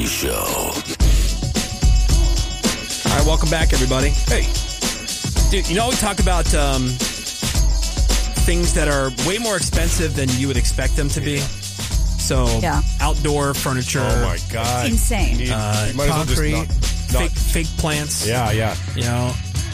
Show. All right, welcome back, everybody. Hey. Dude, you know we talk about things that are way more expensive than you would expect them to be? So, outdoor furniture. Oh, my God. It's insane. You might as well concrete, just fake plants. Yeah. You know,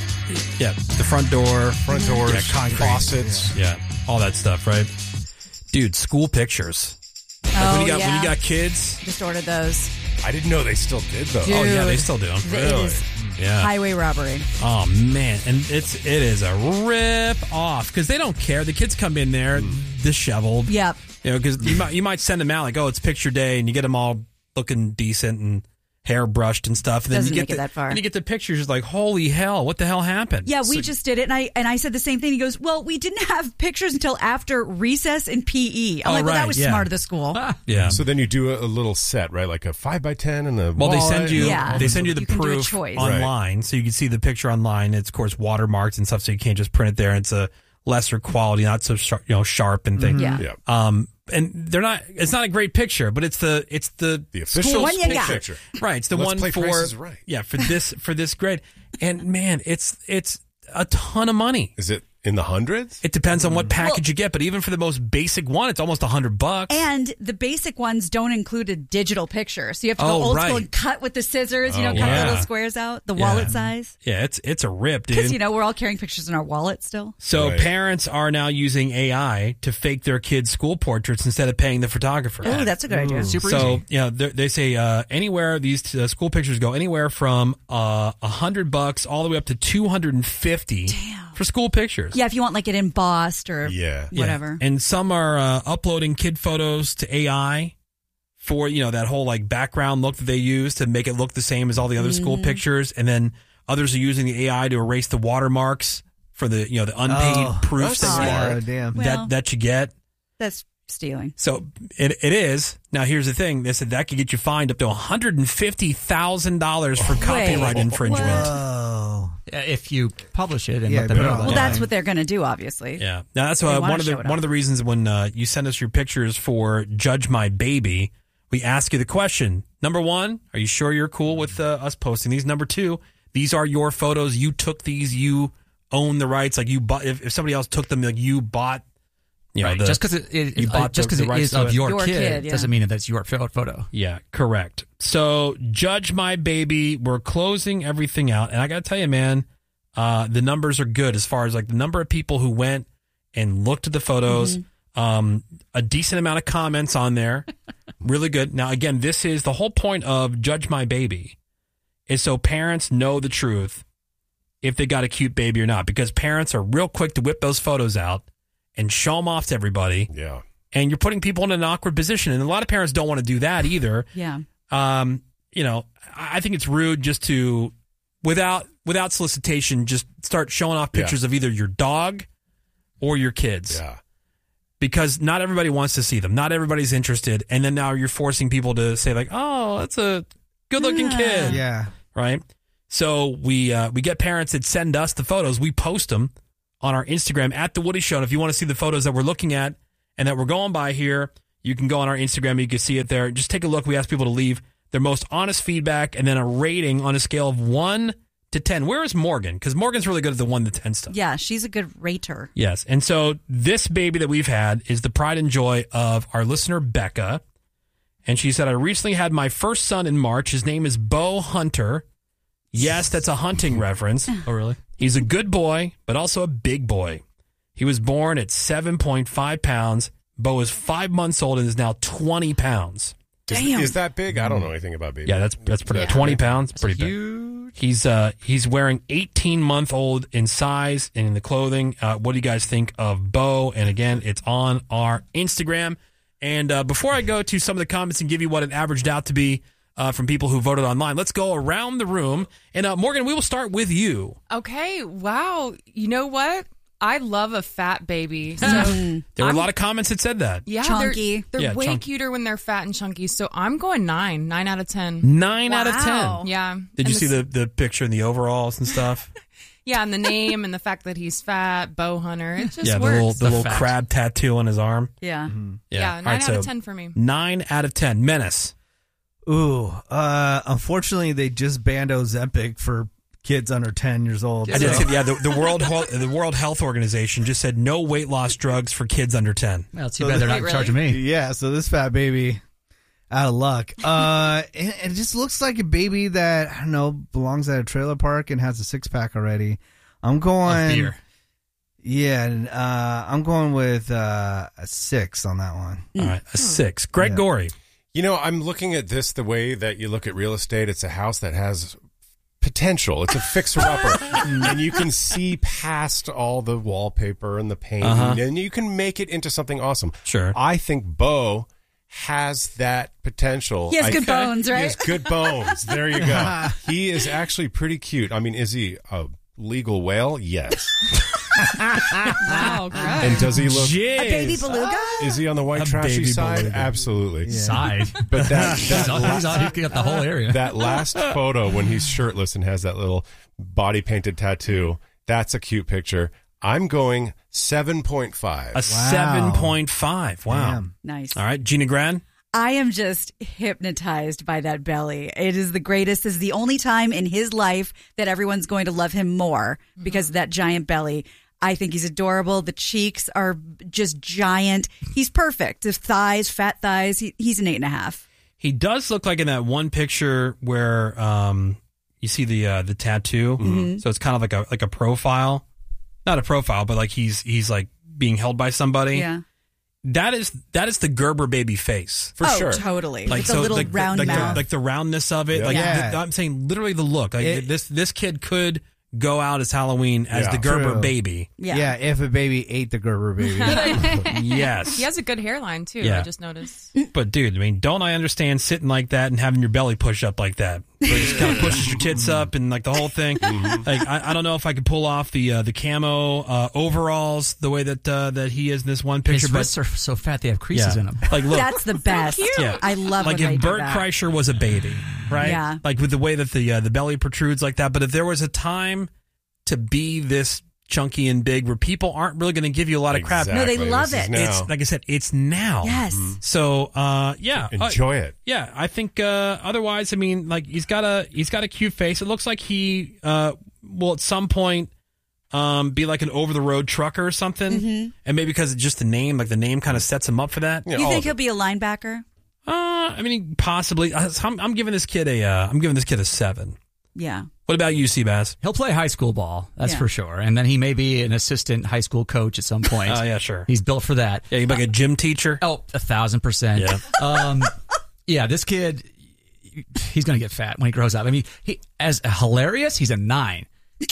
the front doors. Concrete. Faucets. Yeah, all that stuff, right? Dude, school pictures. Like when you got kids. Just ordered those. I didn't know they still did those. Dude, Oh, yeah, they still do. It Really? is Yeah. highway robbery. Oh, man. And it is a rip off because they don't care. The kids come in there disheveled. Yep. You know, because you might send them out like, oh, it's picture day, and you get them all looking decent and hair brushed and stuff. And then Doesn't you make get it that far. And you get the pictures, it's like, holy hell, what the hell happened? Yeah, we just did it, and I said the same thing. He goes, well, we didn't have pictures until after recess and PE. I'm like, well, that was smart of the school. Yeah. So then you do a little set, right? Like a 5x10 and a Well, they send you Yeah. they send you the You can do a proof choice. online, so you can see the picture online. It's of course watermarked and stuff, so you can't just print it there. It's a lesser quality, not so sharp and things. Yeah. And they're not. It's not a great picture, but it's the official one you school got. picture. right. It's the Let's one play for Price is Right. for this grade. And man, it's a ton of money. Is it in the hundreds? It depends on what package you get, but even for the most basic one, it's almost $100. And the basic ones don't include a digital picture. So you have to go Oh, old right. school and cut with the scissors, cut yeah. the little squares out, the wallet size. Yeah, it's a rip, dude. Because, we're all carrying pictures in our wallet still. So Right. parents are now using AI to fake their kids' school portraits instead of paying the photographer. Oh, that's a good idea. Super So easy. they say anywhere these school pictures go anywhere from $100 all the way up to $250 for school pictures. Yeah, if you want like it embossed or Yeah. whatever. And some are uploading kid photos to AI for that whole like background look that they use to make it look the same as all the other school pictures, and then others are using the AI to erase the watermarks for the the unpaid proofs that's that smart. damn. Well- that you get. That's stealing. So it is. Now here's the thing. They said that could get you fined up to $150,000 for copyright infringement. Oh. If you publish it and Yeah, let them know. but- that. Well, that's what they're going to do, obviously. Yeah. Now that's They wanna one of show it the reasons when you send us your pictures for Judge My Baby, we ask you the question. Number one, are you sure you're cool with us posting these? Number two, these are your photos. You took these. You own the rights. Like you bought. If somebody else took them, like you bought. Right. Just because it you bought just the because it rights is to of it. your Your kid kid, yeah. doesn't mean that that's your photo. Yeah, correct. So Judge My Baby, we're closing everything out, and I got to tell you, man, the numbers are good as far as like the number of people who went and looked at the photos. A decent amount of comments on there, really good. Now, again, this is the whole point of Judge My Baby, is so parents know the truth if they got a cute baby or not, because parents are real quick to whip those photos out and show them off to everybody. Yeah. And you're putting people in an awkward position. And a lot of parents don't want to do that either. Yeah. I think it's rude just to, without solicitation, just start showing off pictures of either your dog or your kids. Yeah. Because not everybody wants to see them. Not everybody's interested. And then now you're forcing people to say like, oh, that's a good-looking kid. Yeah. Right? So we get parents that send us the photos. We post them on our Instagram at The Woody Show. And if you want to see the photos that we're looking at and that we're going by here, you can go on our Instagram. You can see it there. Just take a look. We ask people to leave their most honest feedback and then a rating on a scale of 1 to 10. Where is Morgan? Because Morgan's really good at the 1 to 10 stuff. Yeah, she's a good rater. Yes. And so this baby that we've had is the pride and joy of our listener, Becca. And she said, I recently had my first son in March. His name is Bo Hunter. Yes, that's a hunting reference. Oh, really? He's a good boy, but also a big boy. He was born at 7.5 pounds. Bo is 5 months old and is now 20 pounds. Damn. Is that big? I don't know anything about babies. Yeah, that's pretty. 20 pounds, pretty big. Huge. He's wearing 18-month-old in size and in the clothing. What do you guys think of Bo? And again, it's on our Instagram. And before I go to some of the comments and give you what it averaged out to be from people who voted online, let's go around the room. And Morgan, we will start with you. Okay. Wow. You know what? I love a fat baby. So There were a lot of comments that said that. yeah, Chunky. They're way chunky. cuter when they're fat and chunky. So I'm going 9 out of 10. 9 out of 10. Wow. Yeah. Did And you see the picture and the overalls and stuff? Yeah, and the name and the fact that he's fat, Bo Hunter. It just Yeah, works. the little fact. crab tattoo on his arm. Yeah. Yeah, 9 All right, out so of 10 for me. 9 out of 10. Menace. Unfortunately, they just banned Ozempic for kids under 10 years old. I did say, the World Health Organization just said no weight loss drugs for kids under 10. Well, too bad they're not in charge of me. Yeah, so this fat baby, out of luck. It just looks like a baby that, I don't know, belongs at a trailer park and has a six-pack already. I'm going... Beer. Yeah, I'm going with a 6 on that one. All right, a 6. Greg Gorey. You know, I'm looking at this the way that you look at real estate. It's a house that has potential. It's a fixer-upper. And you can see past all the wallpaper and the paint, and you can make it into something awesome. Sure. I think Bo has that potential. He has good bones, right? He has good bones. There you go. He is actually pretty cute. I mean, is he a legal whale? Yes. Wow, great. And does he look... Jeez. A baby beluga? Is he on the white A trashy baby side? beluga. Absolutely. Side. But that He's got the whole area. that last photo when he's shirtless and has that little body painted tattoo, that's a cute picture. I'm going 7.5. A 7.5. Wow. Damn. Nice. All right, Gina Gran. I am just hypnotized by that belly. It is the greatest. This is the only time in his life that everyone's going to love him more because of that giant belly. I think he's adorable. The cheeks are just giant. He's perfect. The thighs, fat thighs. He's an 8.5. He does look like in that one picture where you see the tattoo. So it's kind of like a profile. Not a profile, but like he's like being held by somebody. Yeah. That is the Gerber baby face. For sure. Totally. Like With the little round mouth. like the roundness of it. Yeah. Like Yeah. I'm saying literally the look. Like this kid could go out as Halloween as Yeah. the Gerber True. baby. Yeah. If a baby ate the Gerber baby. Yes. He has a good hairline, too, Yeah. I just noticed. But dude, I mean, don't I understand sitting like that and having your belly push up like that? Where it just kind of pushes your tits up and like the whole thing. Like I don't know if I could pull off the camo overalls the way that he is in this one picture. His wrists are so fat they have creases in them. Like look, That's the best. Yeah. I love like when they if do Bert that. Kreischer was a baby, right? Yeah. Like with the way that the belly protrudes like that. But if there was a time to be this chunky and big where people aren't really going to give you a lot of crap. Exactly. No, they love This is it. now. It's like I said, it's now. Yes. So yeah, Enjoy it. yeah. I think otherwise, I mean, like he's got a cute face. It looks like he will at some point be like an over the road trucker or something, and maybe because it's just the name, like the name kind of sets him up for that. Yeah, You all think of he'll it. be a linebacker? I mean, possibly. I'm giving this kid a 7. Yeah. What about you, Seabass? He'll play high school ball, that's Yeah. for sure. And then he may be an assistant high school coach at some point. Oh yeah, sure. He's built for that. Yeah, you like a gym teacher. Oh, 1,000%. Yeah. Yeah, this kid, he's going to get fat when he grows up. I mean, he as hilarious, he's a 9.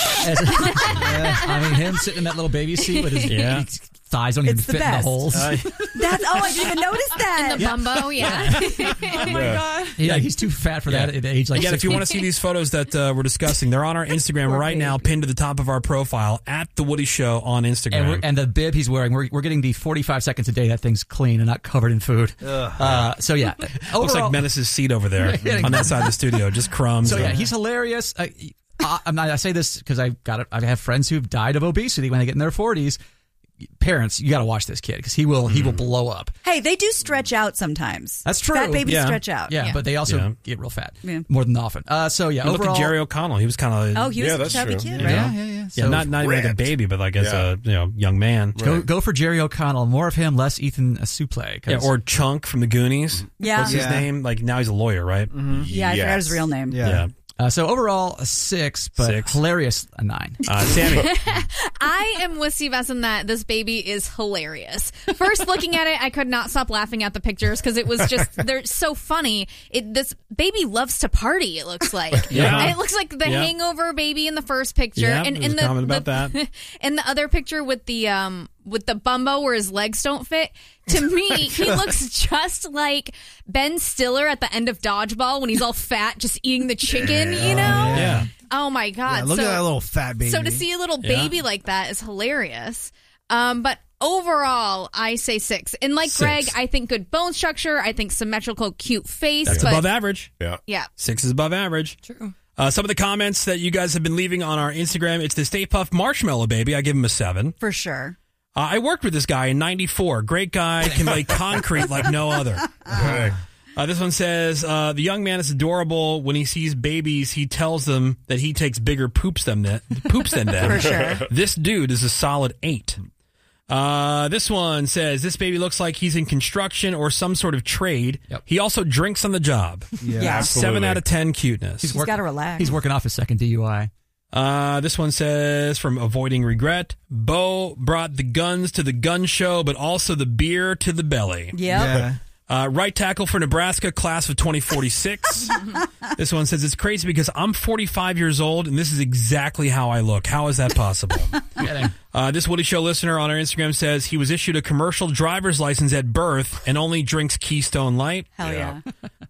I mean, him sitting in that little baby seat with his thighs don't even It's the fit in the best. holes. That's I didn't even notice that. The bumbo, yeah. Oh, my God. Yeah, he's too fat for that at age like Again, if you 16. want to see these photos that we're discussing, they're on our Instagram Poor right now, baby. pinned to the top of our profile at The Woody Show on Instagram. And the bib he's wearing, we're getting the 45 seconds a day that thing's clean and not covered in food. So yeah, Looks overall- like Menace's seat over there on that side of the studio, just crumbs. So yeah, he's hilarious. I say this because I have friends who've died of obesity when they get in their 40s. Parents, you got to watch this kid because he will blow up. Hey, they do stretch out sometimes. That's true. Fat babies Yeah. stretch out. Yeah, but they also Yeah. get real fat Yeah. more than often. So yeah, Look overall, at Jerry O'Connell. He was kind of Oh, he was Yeah, a that's chubby true. kid, Yeah. right? yeah. yeah, So not even like a ripped. baby, but like as a young man. go for Jerry O'Connell. More of him, less Ethan Suplee. Yeah, or Chunk from the Goonies. Yeah. What's his Yeah. name? Like now he's a lawyer, right? Yeah, I forgot his real name. Yeah. so overall a 6, but 6. hilarious a 9. Sammy. I am with Steve S in that this baby is hilarious. First looking at it, I could not stop laughing at the pictures because it was just, they're so funny. This baby loves to party, it looks like. Yeah. It looks like the Yeah. hangover baby in the first picture. Yeah, and there was a comment about that. And the other picture with the bumbo where his legs don't fit. To me, he looks just like Ben Stiller at the end of Dodgeball when he's all fat, just eating the chicken, you know? Yeah. Oh my God. Yeah, look at that little fat baby. So to see a little baby like that is hilarious. But overall, I say 6. And like 6. Greg, I think good bone structure. I think symmetrical, cute face. That's but above average. Yeah. yeah. 6 is above average. True. Some of the comments that you guys have been leaving on our Instagram, it's the Stay Puft Marshmallow Baby. I give him a 7. For sure. I worked with this guy in '94. Great guy, can lay concrete like no other. Right. This one says, the young man is adorable. When he sees babies, he tells them that he takes bigger poops than them. For sure. This dude is a solid 8. This one says, this baby looks like he's in construction or some sort of trade. Yep. He also drinks on the job. Yeah. Absolutely. 7 out of 10 cuteness. He's got to relax. He's working off his second DUI. This one says, from Avoiding Regret, Bo brought the guns to the gun show, but also the beer to the belly. Yep. Yeah. Right tackle for Nebraska, class of 2046. This one says, it's crazy because I'm 45 years old, and this is exactly how I look. How is that possible? This Woody Show listener on our Instagram says he was issued a commercial driver's license at birth and only drinks Keystone Light. Hell yeah.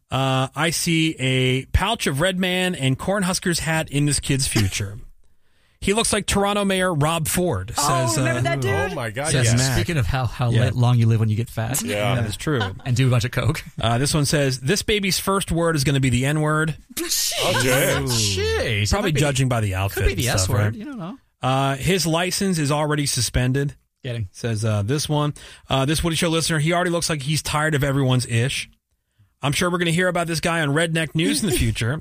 I see a pouch of Red Man and Cornhuskers hat in this kid's future. He looks like Toronto Mayor Rob Ford. Says, remember that dude? Oh my God! Says Yes. Mac. Speaking of how Yeah. long you live when you get fat That is true. and do a bunch of coke. This one says, this baby's first word is going to be the N-word. Okay. Jeez. Probably judging by the outfit. Could be the and S stuff, word. right? You don't know. His license is already suspended. Getting. Says this one. This Woody Show listener, he already looks like he's tired of everyone's ish. I'm sure we're going to hear about this guy on Redneck News in the future.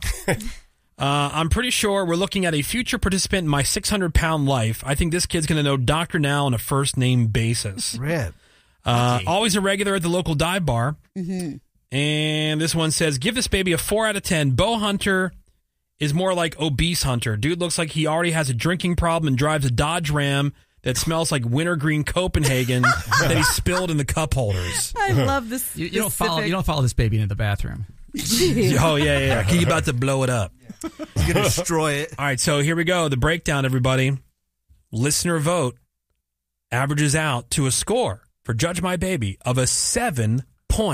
I'm pretty sure we're looking at a future participant in my 600-pound life. I think this kid's going to know Dr. Now on a first-name basis. Rip. Always a regular at the local dive bar. Mm-hmm. And this one says, give this baby a 4 out of 10. Bo Hunter is more like obese Hunter. Dude looks like he already has a drinking problem and drives a Dodge Ram that smells like wintergreen Copenhagen that he spilled in the cup holders. I love this. You don't follow this baby into the bathroom. Oh, yeah. He's about to blow it up. He's going to destroy it. All right, so here we go. The breakdown, everybody. Listener vote averages out to a score for Judge My Baby of a 7.4.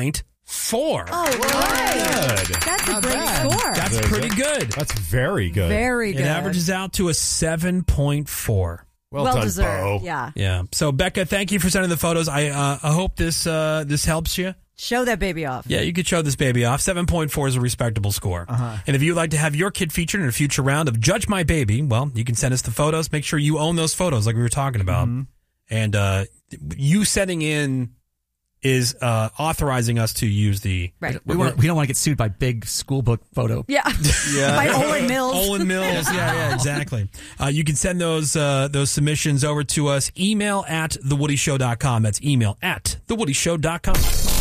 Oh, right. That's a great score. That's pretty good. That's very good. Very good. It averages out to a 7.4. Well well done, deserved. Bo. Yeah. Yeah. So, Becca, thank you for sending the photos. I hope this helps you. Show that baby off. Yeah, you could show this baby off. 7.4 is a respectable score. And if you'd like to have your kid featured in a future round of Judge My Baby, well, you can send us the photos. Make sure you own those photos like we were talking about. And you sending in is authorizing us to use the... Right. We don't want to get sued by big school book photo. Yeah. By Olin Mills. Olin Mills. Yeah, exactly. You can send those submissions over to us. Email at thewoodyshow.com. That's email at thewoodyshow.com.